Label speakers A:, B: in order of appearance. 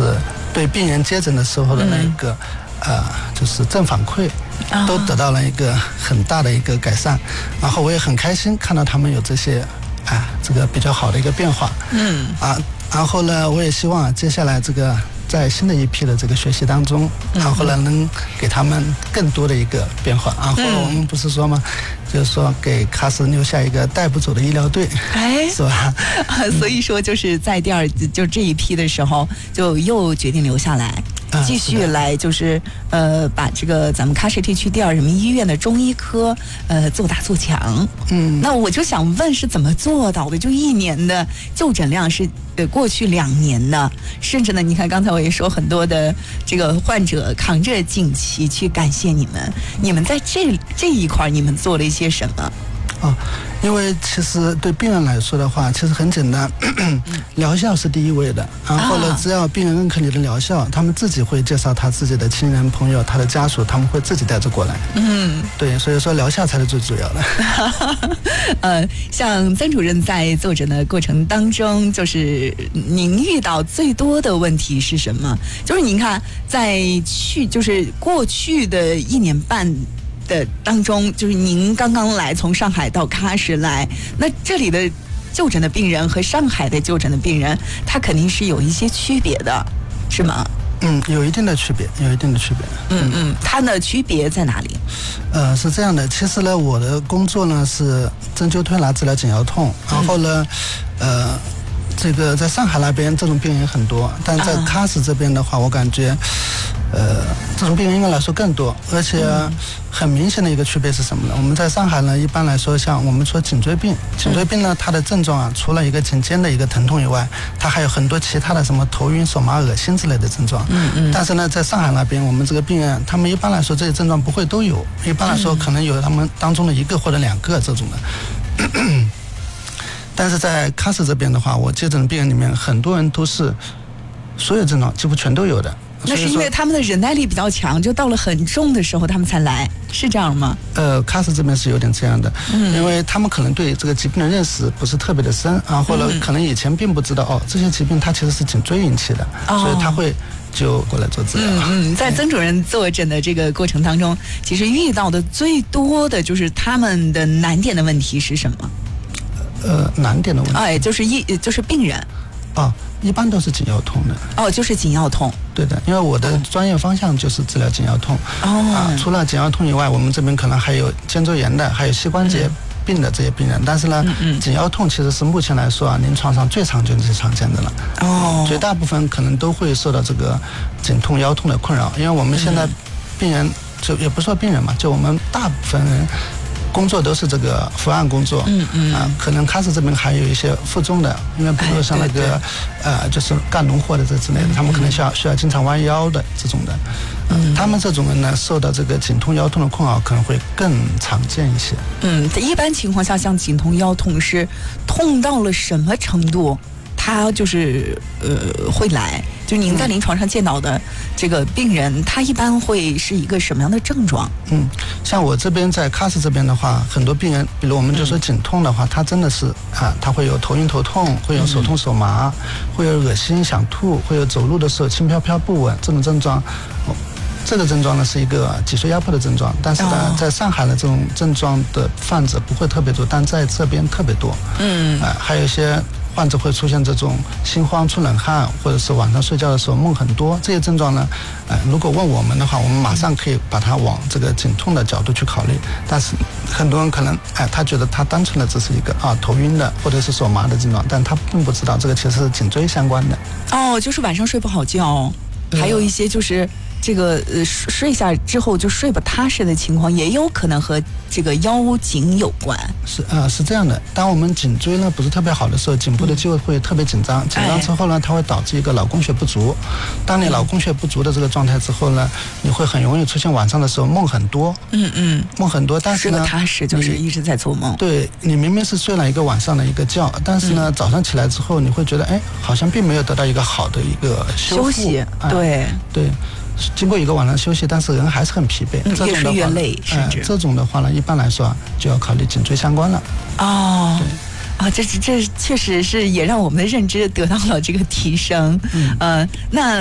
A: 就是对病人接诊的时候的那个就是正反馈都得到了一个很大的一个改善，然后我也很开心看到他们有这些这个比较好的一个变化。然后呢，我也希望接下来这个在新的一批的这个学习当中，然后呢能给他们更多的一个变化。然后我们不是说吗？就是说给卡斯留下一个带不走的医疗队，是吧？
B: 所以说就是在就这一批的时候，就又决定留下来。继续来就是把这个咱们喀什地区第2人民医院的中医科做大做强。那我就想问是怎么做到的？就1年的就诊量是过去2年的，甚至呢，你看刚才我也说很多的这个患者扛着锦旗去感谢你们，你们在这一块你们做了一些什么？
A: 因为其实对病人来说的话，其实很简单，疗效是第一位的。然后呢，只要病人认可你的疗效，他们自己会介绍他自己的亲人朋友、他的家属，他们会自己带着过来。对，所以说疗效才是最主要的。
B: 像曾主任在做诊的过程当中，就是您遇到最多的问题是什么？就是您看，就是过去的1年半。的当中，就是您刚刚来从上海到喀什来，那这里的就诊的病人和上海的就诊的病人，他肯定是有一些区别的，是吗？
A: 有一定的区别，
B: 它的区别在哪里？
A: 是这样的，其实呢，我的工作呢是针灸推拿治疗颈腰痛，然后呢，这个在上海那边这种病人很多，但在喀什这边的话，我感觉这种病人应该来说更多，而且很明显的一个区别是什么呢？我们在上海呢，一般来说像我们说颈椎病呢，它的症状除了一个颈肩的一个疼痛以外，它还有很多其他的什么头晕、手麻、恶心之类的症状。但是呢，在上海那边，我们这个病人他们一般来说这些症状不会都有，一般来说可能有他们当中的1个或者2个这种的。但是在喀什这边的话，我接诊的病人里面很多人都是所有症状几乎全都有的。
B: 那是因为他们的忍耐力比较强，就到了很重的时候他们才来，是这样吗？
A: 喀什这边是有点这样的，因为他们可能对这个疾病的认识不是特别的深啊，或者可能以前并不知道这些疾病它其实是颈椎引起的，所以他会就过来做治疗。
B: 在曾主任做诊的这个过程当中，其实遇到的最多的就是他们的难点的问题是什么？
A: 难点的问题，
B: 就是病人
A: 一般都是颈腰痛的。
B: 就是颈腰痛。
A: 对的，因为我的专业方向就是治疗颈腰痛。除了颈腰痛以外，我们这边可能还有肩周炎的，还有膝关节病的这些病人。但是呢，颈腰痛其实是目前来说临床上最常见的了。绝大部分可能都会受到这个颈痛、腰痛的困扰，因为我们现在病人就也不说病人嘛，就我们大部分人工作都是这个伏案工作，可能喀什这边还有一些负重的，因为比如说像那个就是干农活的这之类的，他们可能需要经常弯腰的这种的，他们这种人呢，受到这个颈痛腰痛的困扰可能会更常见一些。
B: 一般情况下，像颈痛腰痛是痛到了什么程度？他就是会来，就您在临床上见到的这个病人，他一般会是一个什么样的症状？
A: 像我这边在喀什这边的话，很多病人，比如我们就说颈痛的话，他真的是他会有头晕头痛，会有手痛手麻，会有恶心想吐，会有走路的时候轻飘飘不稳这种症状。这个症状呢是一个脊髓压迫的症状，但是呢，在上海的这种症状的患者不会特别多，但在这边特别多。还有一些患者会出现这种心慌、出冷汗，或者是晚上睡觉的时候梦很多，这些症状呢，如果问我们的话，我们马上可以把它往这个颈痛的角度去考虑。但是很多人可能他觉得他单纯的只是一个头晕的或者是手麻的症状，但他并不知道这个其实是颈椎相关的。就是晚上睡不好觉，还有一些就是这个睡下之后就睡不踏实的情况，也有可能和这个腰颈有关。是这样的，当我们颈椎呢不是特别好的时候，颈部的肌肉会特别紧张，紧张之后呢，它会导致一个脑供血不足。当你脑供血不足的这个状态之后呢，你会很容易出现晚上的时候梦很多。梦很多，但是呢，
B: 睡不踏实，就是一直在做梦。
A: 对，你明明是睡了一个晚上的一个觉，但是呢，早上起来之后，你会觉得好像并没有得到一个好的一个休
B: 息。对。
A: 经过一个晚上休息，但是人还是很疲惫，
B: 越睡越累，甚至
A: 这种的话呢，一般来说就要考虑颈椎相关了。
B: 这确实是也让我们的认知得到了这个提升。那